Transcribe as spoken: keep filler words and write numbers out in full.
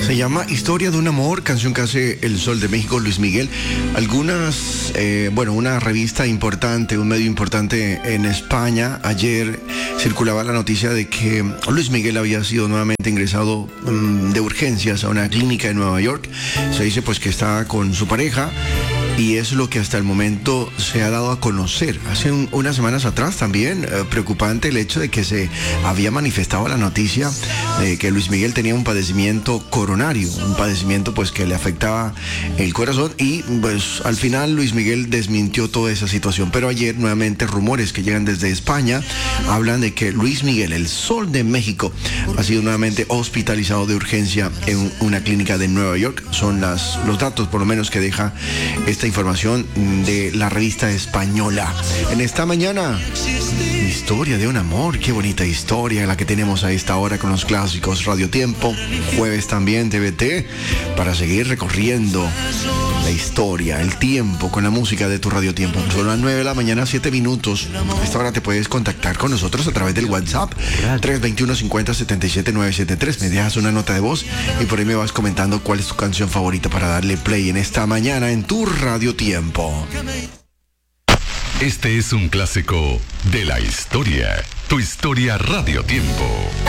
Se llama Historia de un amor, canción que hace El Sol de México, Luis Miguel. Algunas, eh, bueno, una revista importante, un medio importante en España, ayer circulaba la noticia de que Luis Miguel había sido nuevamente ingresado um, de urgencias a una clínica en Nueva York. Se dice pues que está con su pareja. Y es lo que hasta el momento se ha dado a conocer. Hace un, unas semanas atrás también, eh, preocupante el hecho de que se había manifestado la noticia de que Luis Miguel tenía un padecimiento coronario, un padecimiento pues que le afectaba el corazón, y pues al final Luis Miguel desmintió toda esa situación. Pero ayer nuevamente rumores que llegan desde España hablan de que Luis Miguel, el Sol de México, ha sido nuevamente hospitalizado de urgencia en una clínica de Nueva York. Son las, los datos por lo menos que deja esta información de la revista española. En esta mañana, historia de un amor, qué bonita historia la que tenemos a esta hora con los clásicos Radio Tiempo, jueves también T V T, para seguir recorriendo la historia, el tiempo con la música de tu Radio Tiempo. Son las nueve de la mañana, siete minutos. A esta hora te puedes contactar con nosotros a través del WhatsApp tres dos uno, cinco cero, siete siete nueve siete tres. Me dejas una nota de voz y por ahí me vas comentando cuál es tu canción favorita para darle play en esta mañana en tu Radio Tiempo. Este es un clásico de la historia. Tu historia Radio Tiempo.